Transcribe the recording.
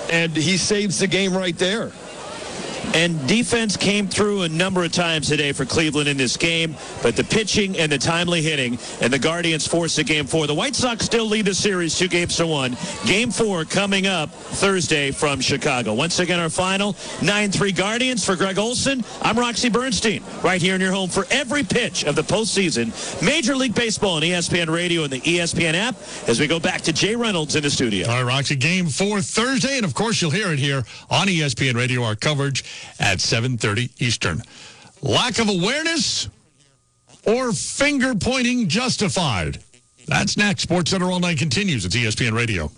And he saves the game right there. And defense came through a number of times today for Cleveland in this game, but the pitching and the timely hitting, and the Guardians forced a Game 4. The White Sox still lead the series 2-1. Game 4 coming up Thursday from Chicago. Once again, our final, 9-3 Guardians. For Greg Olson, I'm Roxy Bernstein, right here in your home for every pitch of the postseason. Major League Baseball on ESPN Radio and the ESPN app as we go back to Jay Reynolds in the studio. All right, Roxy, Game 4 Thursday, and of course you'll hear it here on ESPN Radio, our coverage at 7:30 Eastern. Lack of awareness or finger-pointing justified? That's next. SportsCenter All Night continues. It's ESPN Radio.